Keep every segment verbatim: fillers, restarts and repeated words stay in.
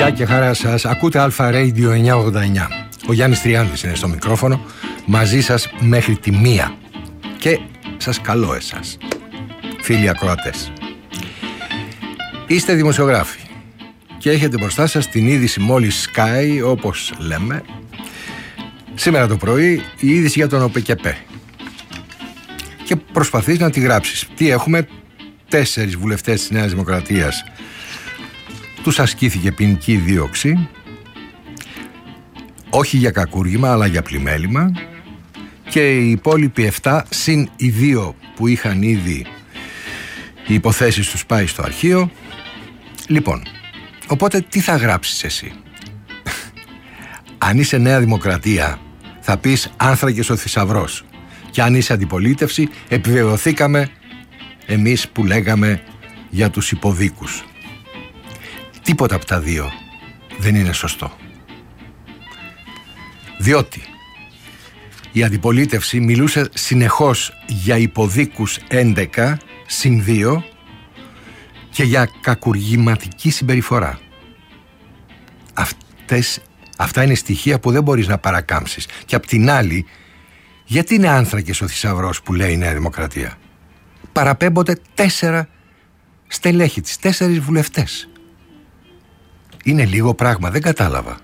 Γεια και χαρά σας. Ακούτε Αλφα Radio εννιακόσια ογδόντα εννιά. Ο Γιάννης Τριάντης είναι στο μικρόφωνο, μαζί σας μέχρι τη μία. Και σας καλώ εσάς, φίλοι ακροατές. Είστε δημοσιογράφοι και έχετε μπροστά σας την είδηση μόλις σκάει, όπως λέμε. Σήμερα το πρωί η είδηση για τον ΟΠΕΚΕΠΕ. Και προσπαθείς να τη γράψεις. Τι έχουμε? Τέσσερις βουλευτές της Νέας Δημοκρατίας τους ασκήθηκε ποινική δίωξη, όχι για κακούργημα αλλά για πλημέλημα, και οι υπόλοιποι εφτά συν οι δύο που είχαν ήδη οι υποθέσεις τους πάει στο αρχείο. Λοιπόν, οπότε τι θα γράψεις εσύ? Αν είσαι Νέα Δημοκρατία θα πεις άνθρακες ο θησαυρός, και αν είσαι αντιπολίτευση επιβεβαιωθήκαμε εμείς που λέγαμε για τους υποδίκους. Τίποτα από τα δύο δεν είναι σωστό. Διότι η αντιπολίτευση μιλούσε συνεχώς για υποδίκους έντεκα συν δύο και για κακουργηματική συμπεριφορά. Αυτές, αυτά είναι στοιχεία που δεν μπορείς να παρακάμψεις. Και απ' την άλλη, γιατί είναι άνθρακες ο θησαυρός που λέει η Νέα Δημοκρατία? Παραπέμπονται τέσσερα στελέχη της, τέσσερις βουλευτές. Είναι λίγο πράγμα, δεν κατάλαβα.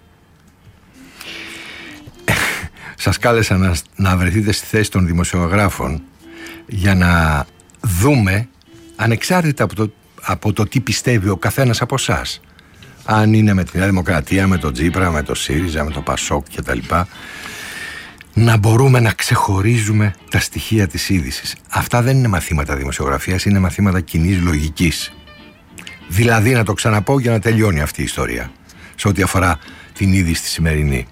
Σας κάλεσα να, να βρεθείτε στη θέση των δημοσιογράφων για να δούμε, ανεξάρτητα από το, από το τι πιστεύει ο καθένας από εσάς, αν είναι με τη Νέα Δημοκρατία, με τον Τζίπρα, με το ΣΥΡΙΖΑ, με το ΠΑΣΟΚ κτλ., να μπορούμε να ξεχωρίζουμε τα στοιχεία της είδησης. Αυτά δεν είναι μαθήματα δημοσιογραφίας, είναι μαθήματα κοινής λογικής. Δηλαδή, να το ξαναπώ για να τελειώνει αυτή η ιστορία, σε ό,τι αφορά την είδηση τη σημερινή.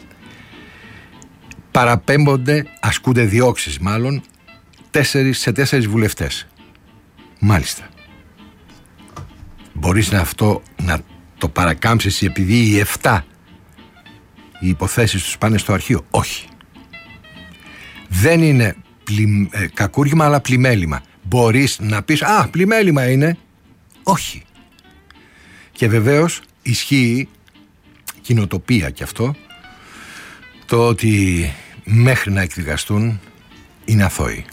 Παραπέμπονται, ασκούνται διώξεις μάλλον, τέσσερις, σε τέσσερις βουλευτές. Μάλιστα. Μπορείς να αυτό να το παρακάμψεις επειδή οι εφτά οι υποθέσεις τους πάνε στο αρχείο? Όχι. Δεν είναι πλη, ε, κακούργημα αλλά πλημέλημα. Μπορείς να πεις «Α, πλημέλημα είναι». Όχι. Και βεβαίως ισχύει κοινοτοπία κι αυτό, το ότι μέχρι να εκδικαστούν είναι αθώοι.